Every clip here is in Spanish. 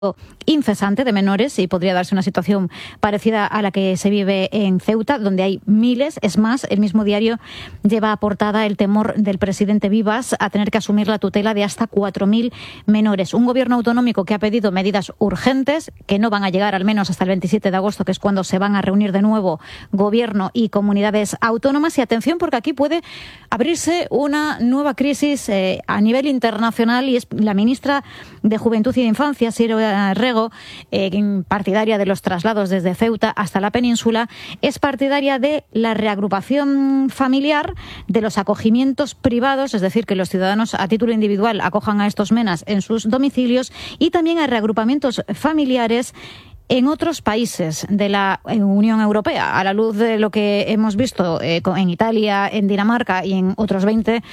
incesante de menores y podría darse una situación parecida a la que se vive en Ceuta, donde hay miles. Es más, el mismo diario lleva a portada el temor del presidente Vivas a tener que asumir la tutela de hasta 4.000 menores. Un gobierno autonómico que ha pedido medidas urgentes que no van a llegar al menos hasta el 27 de agosto, que es cuando se van a reunir de nuevo gobierno y comunidades autónomas. Y atención, porque aquí puede abrirse una nueva crisis a nivel internacional, y es la ministra de Juventud y de Infancia, Siro Rego, partidaria de los traslados desde Ceuta hasta la península, es partidaria de la reagrupación familiar, de los acogimientos privados, es decir, que los ciudadanos a título individual acojan a estos menas en sus domicilios, y también a reagrupamientos familiares en otros países de la Unión Europea, a la luz de lo que hemos visto en Italia, en Dinamarca y en otros 20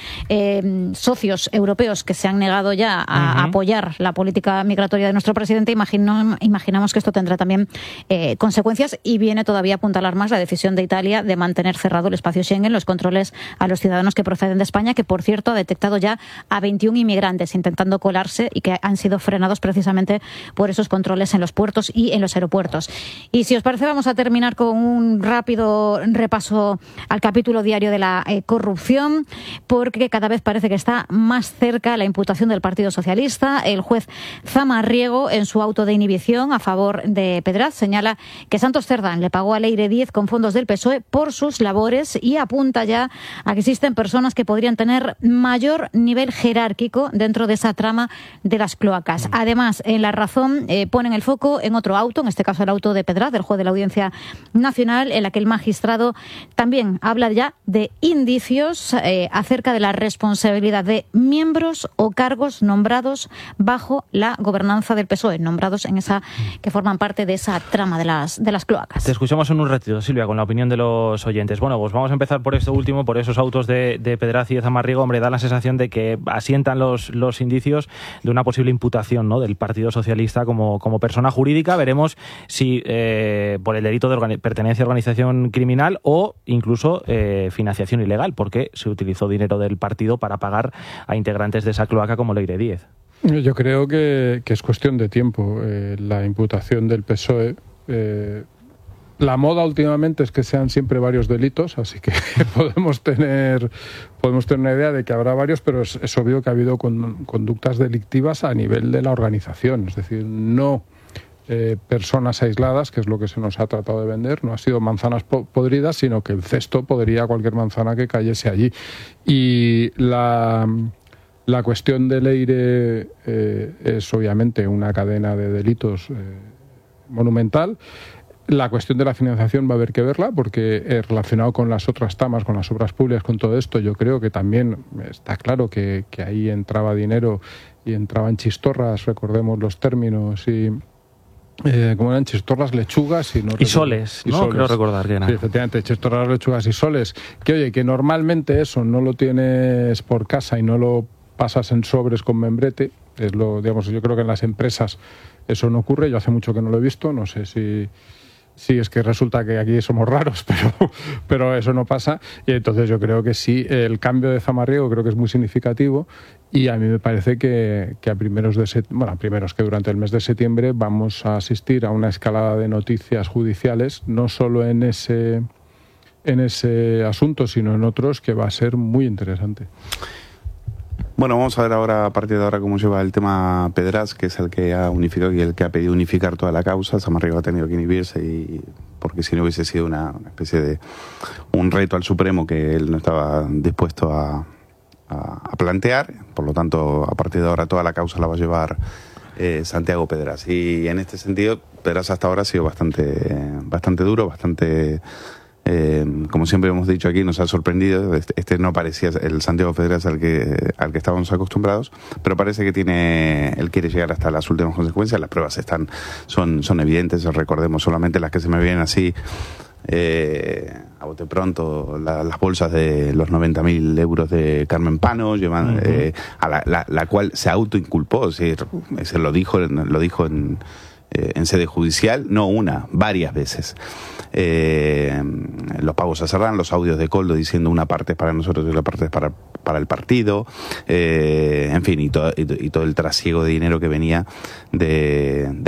socios europeos que se han negado ya a apoyar la política migratoria de nuestro presidente. Imaginamos que esto tendrá también consecuencias, y viene todavía a apuntalar más la decisión de Italia de mantener cerrado el espacio Schengen, los controles a los ciudadanos que proceden de España, que por cierto ha detectado ya a 21 inmigrantes intentando colarse y que han sido frenados precisamente por esos controles en los puertos y en los aeropuertos. Y si os parece, vamos a terminar con un rápido repaso al capítulo diario de la corrupción, porque cada vez parece que está más cerca la imputación del Partido Socialista. El juez Zamarriego, en su auto de inhibición a favor de Pedraz, señala que Santos Cerdán le pagó a Leire Díez con fondos del PSOE por sus labores, y apunta ya a que existen personas que podrían tener mayor nivel jerárquico dentro de esa trama de las cloacas. Además, en La Razón ponen el foco en otro auto, en este caso el auto de Pedraz, del juez de la Audiencia Nacional, en la que el magistrado también habla ya de indicios acerca de la responsabilidad de miembros o cargos nombrados bajo la gobernanza del PSOE, nombrados en esa, que forman parte de esa trama de las cloacas. Te escuchamos en un ratito, Silvia, con la opinión de los oyentes. Bueno, pues vamos a empezar por esto último, por esos autos de Pedraz y de Zamarriego. Hombre, da la sensación de que asientan los indicios de una posible imputación, ¿no?, del Partido Socialista como persona jurídica. Veremos si por el delito de pertenencia a organización criminal o incluso financiación ilegal, porque se utilizó dinero del partido para pagar a integrantes de esa cloaca como Leire Díez. Yo creo que es cuestión de tiempo la imputación del PSOE. La moda últimamente es que sean siempre varios delitos, así que podemos tener una idea de que habrá varios, pero es obvio que ha habido conductas delictivas a nivel de la organización, es decir, no personas aisladas, que es lo que se nos ha tratado de vender. No ha sido manzanas podridas, sino que el cesto podría cualquier manzana que cayese allí. Y la cuestión de Leire es obviamente una cadena de delitos monumental. La cuestión de la financiación va a haber que verla, porque relacionado con las otras tramas, con las obras públicas, con todo esto, yo creo que también está claro que ahí entraba dinero y entraban chistorras, recordemos los términos, y como eran chistorras, lechugas y soles, ¿no? Soles. Creo recordar que era. Sí, efectivamente, chistorras, lechugas y soles. Que oye, que normalmente eso no lo tienes por casa y no lo pasas en sobres con membrete. Digamos, yo creo que en las empresas eso no ocurre. Yo hace mucho que no lo he visto. No sé si es que resulta que aquí somos raros, pero eso no pasa. Y entonces yo creo que sí, el cambio de Zamarriego creo que es muy significativo. Y a mí me parece que que durante el mes de septiembre vamos a asistir a una escalada de noticias judiciales, no solo en ese asunto, sino en otros, que va a ser muy interesante. Bueno, vamos a ver ahora, a partir de ahora, cómo lleva el tema Pedraz, que es el que ha unificado y el que ha pedido unificar toda la causa. Zamarriego ha tenido que inhibirse, porque si no hubiese sido una especie de un reto al Supremo que él no estaba dispuesto a plantear. Por lo tanto, a partir de ahora toda la causa la va a llevar Santiago Pedraz. Y en este sentido, Pedraz hasta ahora ha sido bastante duro, bastante... como siempre hemos dicho aquí, nos ha sorprendido. Este no parecía el Santiago Pedraz al que estábamos acostumbrados, pero parece que él quiere llegar hasta las últimas consecuencias. Las pruebas son evidentes. Recordemos solamente las que se me vienen así a bote pronto, las bolsas de los 90.000 euros de Carmen Pano, a la cual se autoinculpó. Se lo dijo en sede judicial, no una, varias veces. Los pagos a Serrán, los audios de Coldo diciendo una parte es para nosotros y la parte es para para el partido, en fin, y todo el trasiego de dinero que venía de